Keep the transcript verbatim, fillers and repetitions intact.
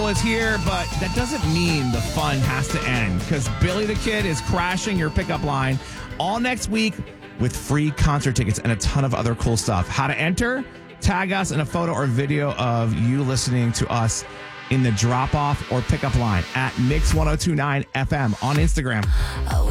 Festival is here, but that doesn't mean the fun has to end because Billy the Kid is crashing your pickup line all next week with free concert tickets and a ton of other cool stuff. How to enter? Tag us in a photo or video of you listening to us in the drop-off or pickup line at Mix ten twenty-nine F M on Instagram.